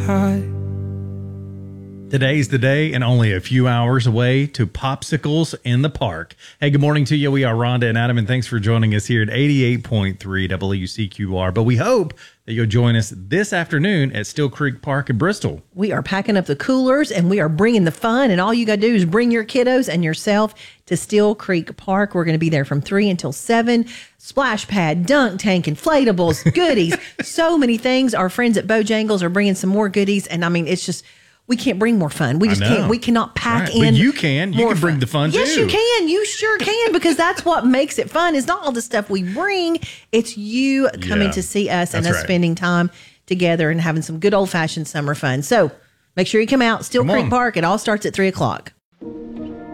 Today's the day and only a few hours away to Popsicles in the Park. Hey, good morning to you. We are Rhonda and Adam, and thanks for joining us here at 88.3 WCQR. But we hope that you'll join us this afternoon at Still Creek Park in Bristol. We are packing up the coolers and we are bringing the fun, and all you got to do is bring your kiddos and yourself to Still Creek Park. We're going to be there from 3 until 7. Splash pad, dunk tank, inflatables, goodies, so many things. Our friends at Bojangles are bringing some more goodies, and I mean, it's just... we can't bring more fun. We just can't. We cannot pack in. But you can. You can bring the fun, yes, too. Yes, you can. You sure can, because that's what makes it fun. It's not all the stuff we bring. It's you coming to see us and us spending time together and having some good old-fashioned summer fun. So make sure you come out. Still Creek Park. It all starts at 3 o'clock.